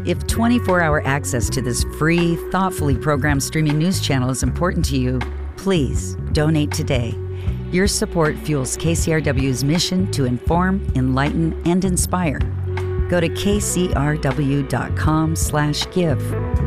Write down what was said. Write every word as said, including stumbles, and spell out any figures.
If twenty-four hour access to this free, thoughtfully programmed streaming news channel is important to you, please donate today. Your support fuels K C R W's mission to inform, enlighten, and inspire. Go to k c r w dot com slash give.